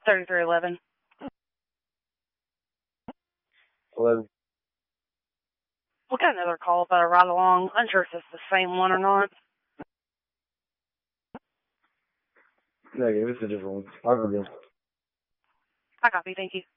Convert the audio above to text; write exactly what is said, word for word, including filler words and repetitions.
thirty-three eleven. eleven. We got another call about a ride along. Unsure if it's the same one or not. Negative, it's a different one. I'll go again. I copy, thank you.